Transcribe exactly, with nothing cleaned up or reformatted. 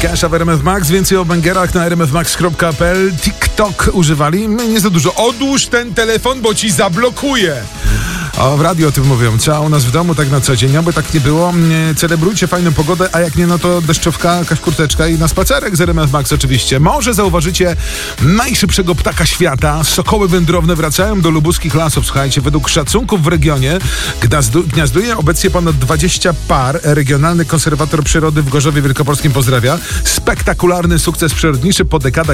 Kesha w R M F Max. Więcej o bangerach na r m f max kropka p l. TikTok używali? Nie za dużo. Odłóż ten telefon, bo ci zablokuje. O, w radio o tym mówią. Trzeba u nas w domu tak na co dzień, aby tak nie było. Celebrujcie fajną pogodę, a jak nie, no to deszczówka, jakaś kurteczka i na spacerek z R M F Max oczywiście. Może zauważycie najszybszego ptaka świata. Sokoły wędrowne wracają do lubuskich lasów. Słuchajcie, według szacunków w regionie gniazdu, gniazduje obecnie ponad dwadzieścia par. Regionalny konserwator przyrody w Gorzowie Wielkopolskim pozdrawia. Spektakularny sukces przyrodniczy po dekadach